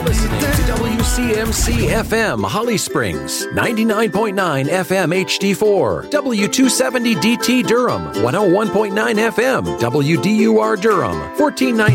listening to WCMC FM Holly Springs, 99.9 FM HD4, W270 DT Durham, 101.9 FM WDUR Durham, 1490